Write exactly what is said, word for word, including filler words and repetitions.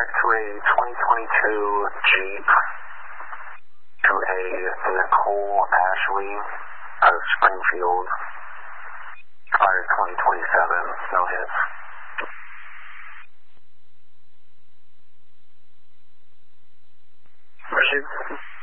five three twenty twenty-two Jeep to a Nicole Ashley out of Springfield. Fire twenty twenty-seven, no hits. Proceed.